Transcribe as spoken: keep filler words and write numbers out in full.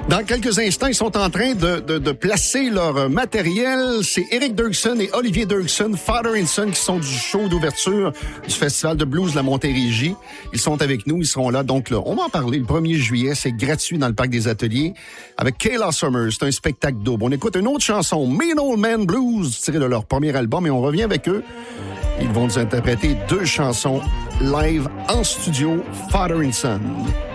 Dans quelques instants, ils sont en train de, de, de placer leur matériel. C'est Eric Dirksen et Olivier Dirksen, Father and Son, qui sont du show d'ouverture du Festival de blues de la Montérégie. Ils sont avec nous, ils seront là. Donc, là, on va en parler le premier juillet. C'est gratuit dans le Parc des Ateliers avec Kayla Summers. C'est un spectacle double. On écoute une autre chanson, Mean Old Man Blues, tirée de leur premier album, et on revient avec eux. Ils vont nous interpréter deux chansons live en studio, Father and Son.